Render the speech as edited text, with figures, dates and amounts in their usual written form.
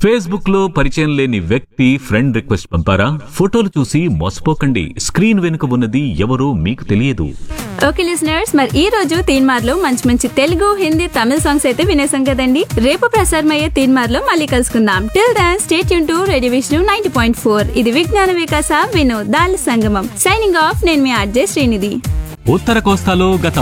Facebook లో పరిచయం లేని వ్యక్తి ఫ్రెండ్ రిక్వెస్ట్ పంపారా? ఫోటోలు చూసి మోసపోకండి. స్క్రీన్ వెనుక ఉన్నది ఎవరో మీకు తెలియదు. ఓకే లిసనర్స్, మరి ఈ రోజు తీన్మార్లో మంచి మంచి తెలుగు, హిందీ, తమిళ సాంగ్స్ అయితే వినేసాం కదండి. రేపు ప్రసారమయ్యే తీన్మార్లో మళ్ళీ కలుసుకుందాం. Till then stay tune to radio Vishnu 90.4. ఇది విజ్ఞాన వికాస వినోదాల సంగమం. Signing off. నేను మీ ఆర్జే శ్రీనిధి. ఉత్తర కోస్తాలో గత